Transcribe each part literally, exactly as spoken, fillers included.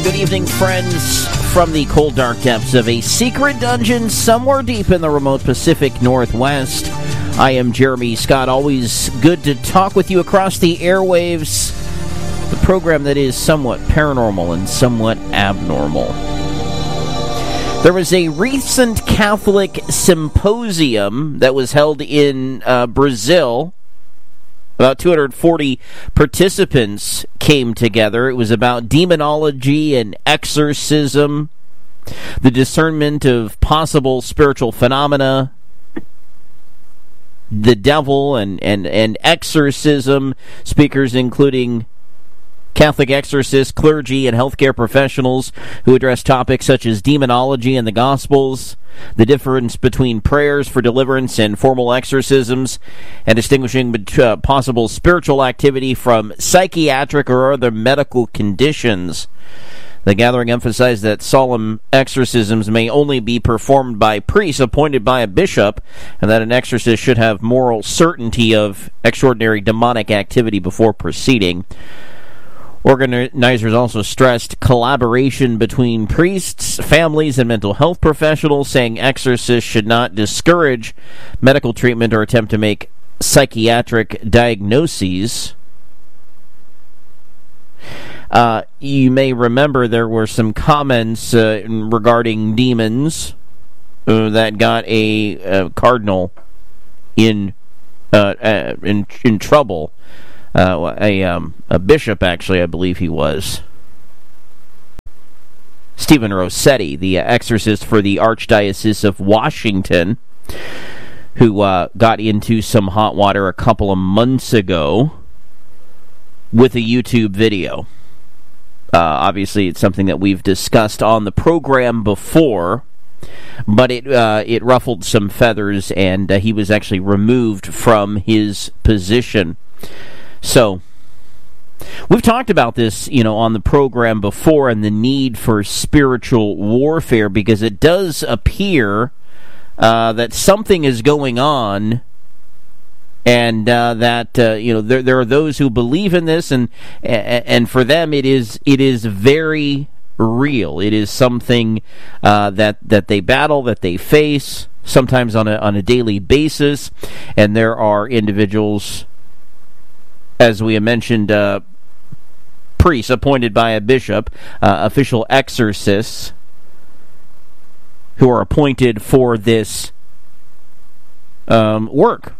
Good evening, friends, from the cold, dark depths of a secret dungeon somewhere deep in the remote Pacific Northwest. I am Jeremy Scott. Always good to talk with you across the airwaves. The program that is somewhat paranormal and somewhat abnormal. There was a recent Catholic symposium that was held in uh, Brazil. About two hundred forty participants came together. It was about demonology and exorcism, the discernment of possible spiritual phenomena, the devil, and, and, and exorcism. Speakers including Catholic exorcists, clergy, and healthcare professionals who address topics such as demonology and the Gospels, the difference between prayers for deliverance and formal exorcisms, and distinguishing uh, possible spiritual activity from psychiatric or other medical conditions. The gathering emphasized that solemn exorcisms may only be performed by priests appointed by a bishop, and that an exorcist should have moral certainty of extraordinary demonic activity before proceeding. Organizers also stressed collaboration between priests, families, and mental health professionals, saying exorcists should not discourage medical treatment or attempt to make psychiatric diagnoses. Uh, you may remember there were some comments uh, regarding demons uh, that got a, a cardinal in uh, uh, in in trouble. Uh, a um, a bishop, actually, I believe he was. Stephen Rossetti, the uh, exorcist for the Archdiocese of Washington, who uh, got into some hot water a couple of months ago with a YouTube video. Uh, obviously, it's something that we've discussed on the program before, but it uh, it ruffled some feathers, and uh, he was actually removed from his position. So, we've talked about this, you know, on the program before, and the need for spiritual warfare, because it does appear uh, that something is going on, and uh, that uh, you know there there are those who believe in this, and and for them it is it is very real. It is something uh, that that they battle, that they face, sometimes on a on a daily basis, and there are individuals, as we mentioned, uh, priests appointed by a bishop, uh, official exorcists, who are appointed for this um, work.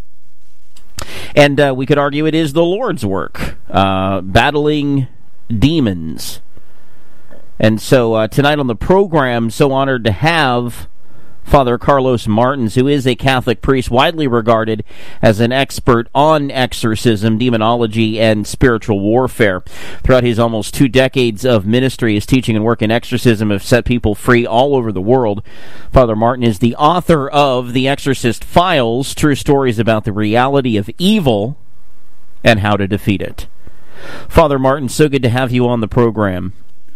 And uh, we could argue it is the Lord's work, uh, battling demons. And so uh, tonight on the program, so honored to have Father Carlos Martins, who is a Catholic priest widely regarded as an expert on exorcism, demonology, and spiritual warfare. Throughout his almost two decades of ministry, his teaching and work in exorcism have set people free all over the world. Father Martin is the author of The Exorcist Files, True Stories about the Reality of Evil and How to Defeat It. Father Martin, so good to have you on the program.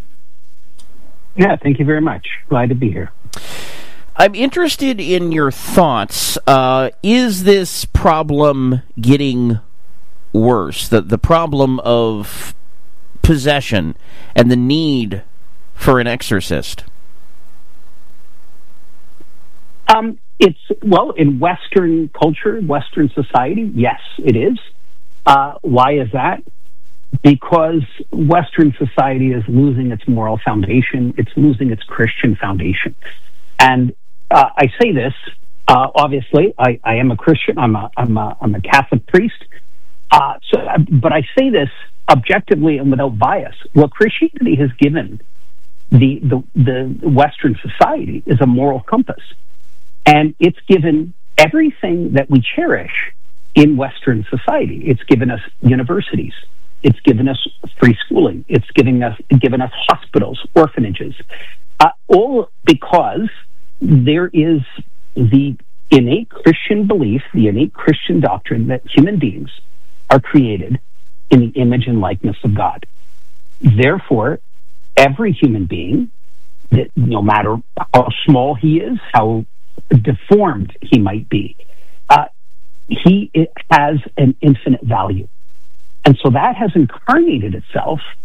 Yeah, thank you very much. Glad to be here. I'm interested in your thoughts. Uh, is this problem getting worse? The the problem of possession and the need for an exorcist? Um, it's, well, in Western culture, Western society, yes, it is. Uh, why is that? Because Western society is losing its moral foundation. It's losing its Christian foundation. And Uh, I say this, uh, obviously, I, I am a Christian, I'm a, I'm a, I'm a Catholic priest, uh, so, but I say this objectively and without bias. What Christianity has given the, the, the Western society is a moral compass, and it's given everything that we cherish in Western society. It's given us universities, it's given us free schooling, it's giving us, given us hospitals, orphanages, uh, all because there is the innate Christian belief, the innate Christian doctrine that human beings are created in the image and likeness of God. Therefore, every human being, that no matter how small he is, how deformed he might be, uh, he has an infinite value. And so that has incarnated itself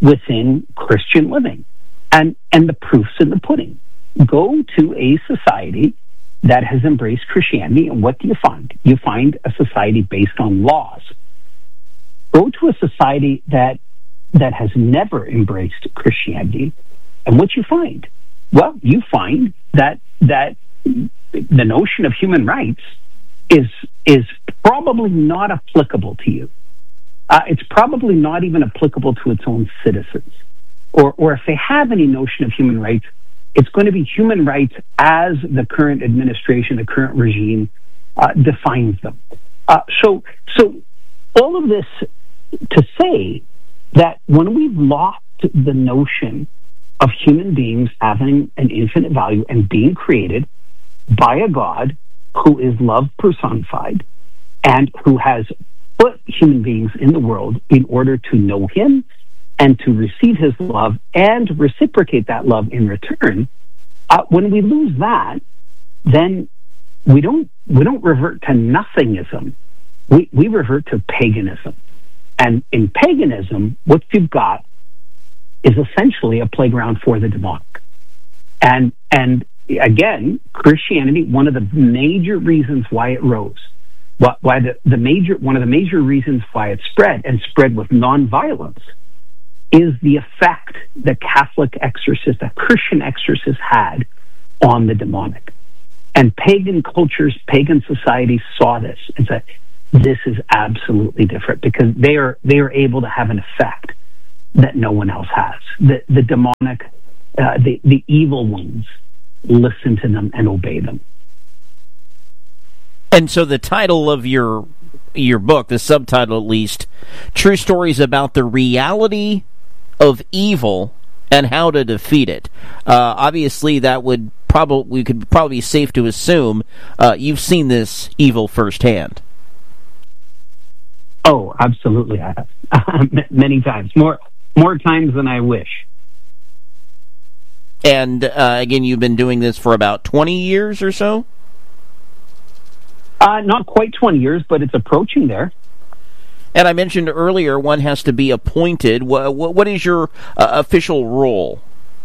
within Christian living. And, and the proof's in the pudding. Go to a society that has embraced Christianity, and what do you find? You find a society based on laws. Go to a society that that has never embraced Christianity, and what you find? Well, you find that that the notion of human rights is is probably not applicable to you. Uh, it's probably not even applicable to its own citizens. Or, or if they have any notion of human rights, it's going to be human rights as the current administration, the current regime uh, defines them. Uh, so, so all of this to say that when we've lost the notion of human beings having an infinite value and being created by a God who is love personified and who has put human beings in the world in order to know him and to receive his love and reciprocate that love in return, uh, when we lose that, then we don't we don't revert to nothingism. We we revert to paganism. And in paganism, what you've got is essentially a playground for the demonic. And and again, Christianity, one of the major reasons why it rose, why the, the major one of the major reasons why it spread and spread with nonviolence, is the effect that Catholic exorcists, that Christian exorcists had on the demonic. And pagan cultures, pagan societies saw this and said, this is absolutely different, because they are they are able to have an effect that no one else has. The the demonic, uh, the the evil ones listen to them and obey them. And so the title of your your book, the subtitle at least, True Stories About the Reality of Evil and How to Defeat It. Uh, obviously, that would probably we could probably be safe to assume uh, you've seen this evil firsthand. Oh, absolutely, I have. Many times, more more times than I wish. And uh, again, you've been doing this for about twenty years or so? Uh, not quite twenty years, but it's approaching there. And I mentioned earlier, one has to be appointed. What, what is your uh, official role?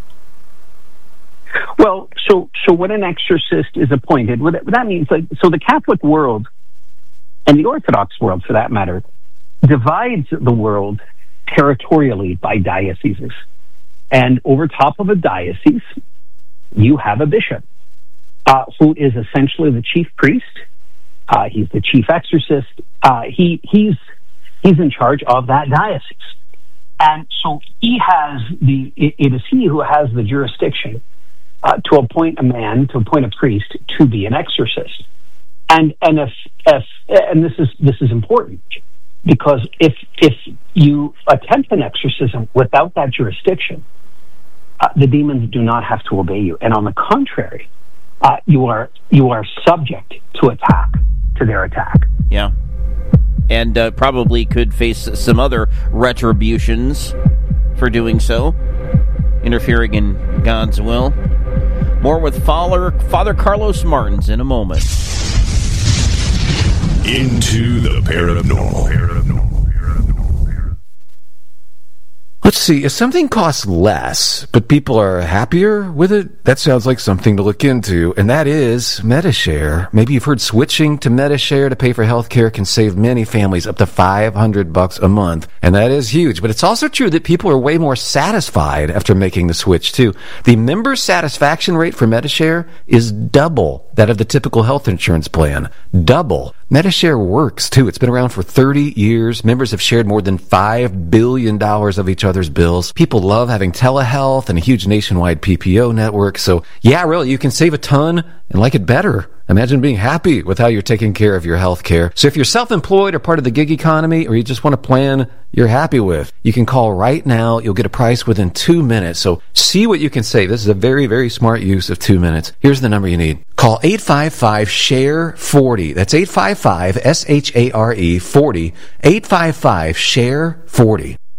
Well, so so when an exorcist is appointed, what that means, like, so the Catholic world, and the Orthodox world for that matter, divides the world territorially by dioceses. And over top of a diocese, you have a bishop, uh, who is essentially the chief priest. Uh, he's the chief exorcist. Uh, he he's he's in charge of that diocese, and so he has the. It, it is he who has the jurisdiction uh, to appoint a man, to appoint a priest to be an exorcist. And and if if and this is this is important, because if if you attempt an exorcism without that jurisdiction, uh, the demons do not have to obey you, and on the contrary, uh, you are you are subject to attack. To their attack. Yeah. And uh, probably could face some other retributions for doing so, interfering in God's will. More with Father, Father Carlos Martins in a moment. Into the paranormal. paranormal. Let's see, if something costs less, but people are happier with it, that sounds like something to look into, and that is Medi-Share. Maybe you've heard switching to Medi-Share to pay for healthcare can save many families up to five hundred bucks a month, and that is huge. But it's also true that people are way more satisfied after making the switch, too. The member satisfaction rate for Medi-Share is double that of the typical health insurance plan. Double. Medi-Share works, too. It's been around for thirty years. Members have shared more than five billion dollars of each other's bills. People love having telehealth and a huge nationwide P P O network. So, yeah, really, you can save a ton and like it better. Imagine being happy with how you're taking care of your health care. So if you're self-employed or part of the gig economy, or you just want a plan you're happy with, you can call right now. You'll get a price within two minutes. So see what you can save. This is a very, very smart use of two minutes. Here's the number you need. Call eight five five, S H A R E, forty. That's eight five five, S H A R E, forty. eight five five, S H A R E, forty.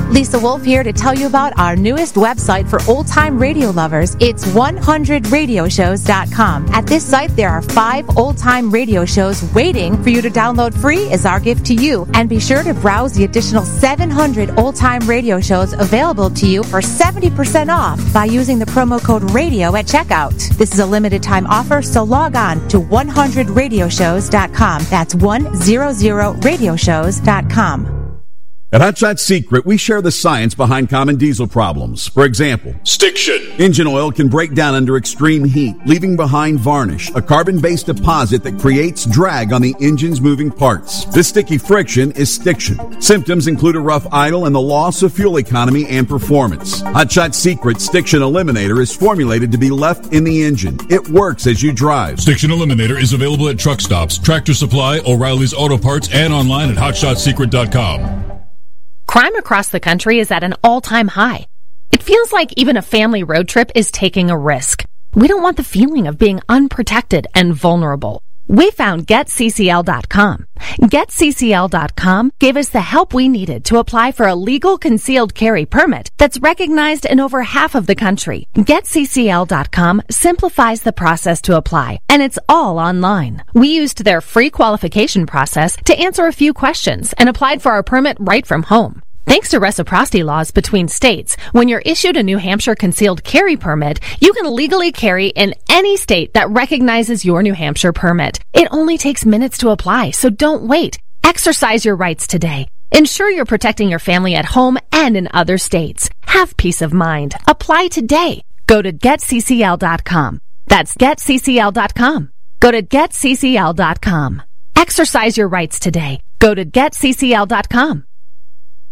Lisa Wolf here to tell you about our newest website for old-time radio lovers. It's one hundred radio shows dot com. At this site, there are five old-time radio shows waiting for you to download free as our gift to you. And be sure to browse the additional seven hundred old-time radio shows available to you for seventy percent off by using the promo code RADIO at checkout. This is a limited-time offer, so log on to one hundred radio shows dot com. That's one hundred radio shows dot com. At Hot Shot Secret, we share the science behind common diesel problems. For example, Stiction. Engine oil can break down under extreme heat, leaving behind varnish, a carbon-based deposit that creates drag on the engine's moving parts. This sticky friction is stiction. Symptoms include a rough idle and the loss of fuel economy and performance. Hot Shot Secret Stiction Eliminator is formulated to be left in the engine. It works as you drive. Stiction Eliminator is available at truck stops, Tractor Supply, O'Reilly's Auto Parts, and online at hot shot secret dot com. Crime across the country is at an all-time high. It feels like even a family road trip is taking a risk. We don't want the feeling of being unprotected and vulnerable. We found Get C C L dot com. Get C C L dot com gave us the help we needed to apply for a legal concealed carry permit that's recognized in over half of the country. Get C C L dot com simplifies the process to apply, and it's all online. We used their free qualification process to answer a few questions and applied for our permit right from home. Thanks to reciprocity laws between states, when you're issued a New Hampshire concealed carry permit, you can legally carry in any state that recognizes your New Hampshire permit. It only takes minutes to apply, so don't wait. Exercise your rights today. Ensure you're protecting your family at home and in other states. Have peace of mind. Apply today. Go to Get C C L dot com. That's Get C C L dot com. Go to Get C C L dot com. Exercise your rights today. Go to Get C C L dot com.